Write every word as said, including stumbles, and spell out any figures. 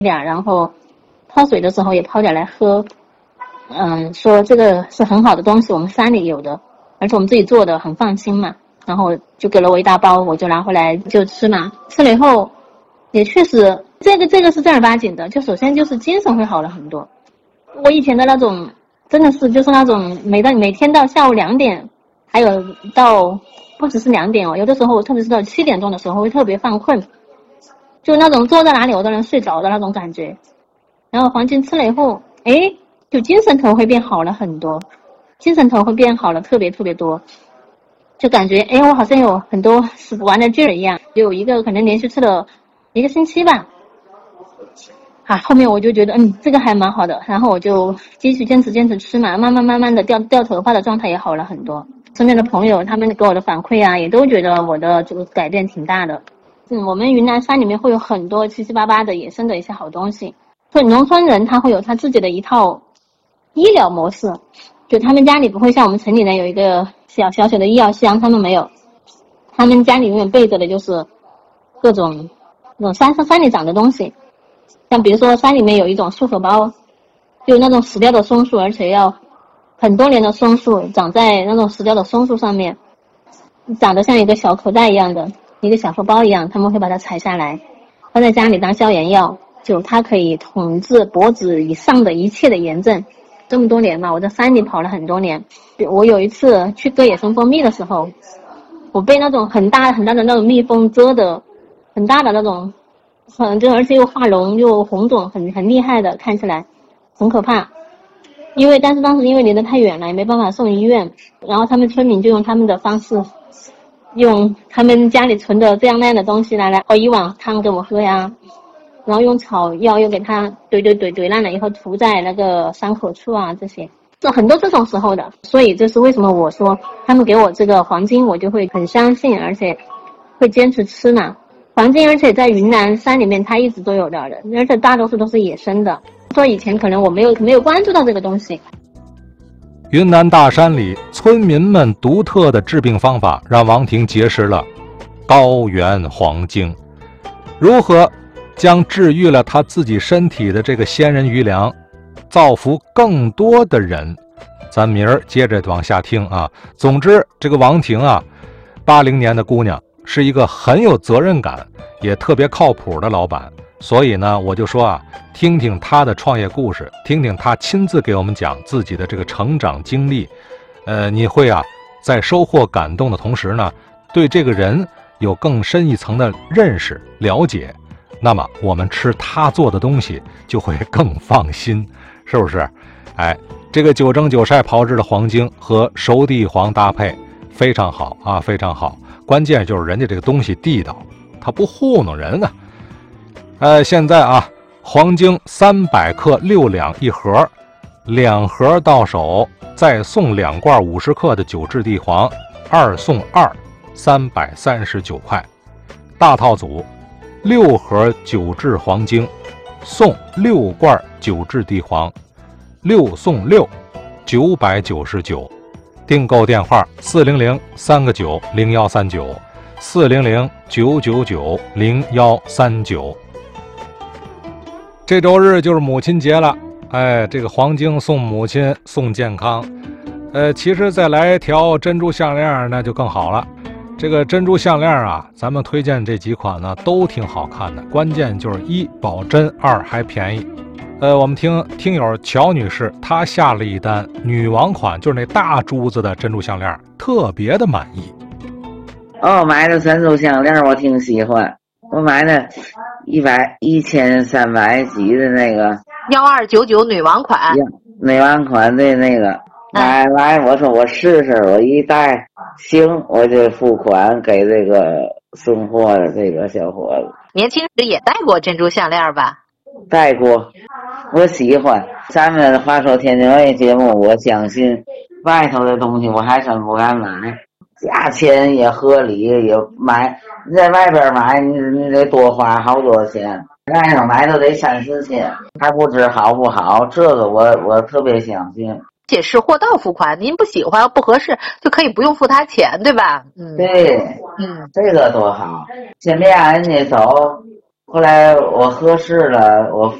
点，然后泡水的时候也泡点来喝。嗯，说这个是很好的东西，我们山里有的，而且我们自己做的，很放心嘛。然后就给了我一大包，我就拿回来就吃嘛。吃了以后，也确实这个这个是正儿八经的，就首先就是精神会好了很多。我以前的那种真的是就是那种每到每天到下午两点，还有到不只是两点哦，有的时候特别是到七点钟的时候会特别犯困，就那种坐在哪里我都能睡着的那种感觉。然后黄金吃了以后，诶，就精神头会变好了很多，精神头会变好了特别特别多，就感觉诶，我好像有很多使不完的劲儿一样。有一个可能连续吃了一个星期吧，啊，后面我就觉得嗯，这个还蛮好的，然后我就继续坚持坚持吃嘛，慢慢慢慢的掉掉头发的状态也好了很多。身边的朋友他们给我的反馈啊，也都觉得我的这个改变挺大的。嗯，我们云南山里面会有很多七七八八的野生的一些好东西，所以农村人他会有他自己的一套医疗模式，就他们家里不会像我们城里人有一个小小小的医药箱，他们没有，他们家里永远备着的就是各种那种山山里长的东西，像比如说山里面有一种树荷包，就那种死掉的松树，而且要很多年的松树长在那种死掉的松树上面，长得像一个小口袋一样的一个小荷包一样，他们会把它采下来放在家里当消炎药，就它可以统治脖子以上的一切的炎症。这么多年嘛，我在山里跑了很多年，我有一次去割野生蜂蜜的时候，我被那种很大很大的那种蜜蜂蛰的很大的那种很就而且又化脓又红肿，很很厉害的，看起来很可怕。因为但是当时因为离得太远了，也没办法送医院，然后他们村民就用他们的方式，用他们家里存的这样那样的东西来来熬一碗汤给我喝呀，然后用草药又给他怼怼怼怼烂了以后涂在那个伤口处啊，这些这很多这种时候的。所以这是为什么我说他们给我这个黄金我就会很相信，而且会坚持吃嘛。黄金而且在云南山里面它一直都有的，而且大多数都是野生的，说以前可能我没有没有关注到这个东西。 云南大山里村民们独特的治病方法，让王婷结识了高原黄精。如何将治愈了他自己身体的这个仙人余粮，造福更多的人，咱明儿接着往下听啊。总之，这个王婷啊，八零年的姑娘，是一个很有责任感，也特别靠谱的老板。所以呢，我就说啊，听听他的创业故事，听听他亲自给我们讲自己的这个成长经历，呃，你会啊，在收获感动的同时呢，对这个人有更深一层的认识了解。那么我们吃他做的东西就会更放心，是不是？哎，这个九蒸九晒炮制的黄精和熟地黄搭配非常好啊，非常好。关键就是人家这个东西地道，它不糊弄人啊。呃，现在啊，黄精三百克六两一盒，两盒到手，再送两罐五十克的九制地黄，二送二，三百三十九块。大套组，六盒九制黄精，送六罐九制地黄，六送六，九百九十九。订购电话四零零三个九零幺三九，四零零九九九零幺三九。这周日就是母亲节了，哎，这个黄精送母亲送健康，呃，其实再来一条珍珠项链那就更好了。这个珍珠项链啊，咱们推荐这几款呢都挺好看的，关键就是一保真，二还便宜。呃，我们听听友乔女士，她下了一单女王款，就是那大珠子的珍珠项链，特别的满意。 哦，买的珍珠项链我挺喜欢，我买的一百一千三百几的那个幺二九九女王款， 女王款的那个买来，我说我试试，我一戴行，我就付款给这个送货的这个小伙子。 年轻时也戴过珍珠项链吧？ 戴过，我喜欢。咱们话说天津卫节目，我相信外头的东西我还真不敢买，价钱也合理，也买你在外边买你你得多花好多钱，外头买都得三四千，还不知好不好，这个我我特别相信。 且是货到付款，您不喜欢不合适就可以不用付他钱，对吧？嗯， 对， 嗯， 这个多好。先俩人家走， 后来我合适了，我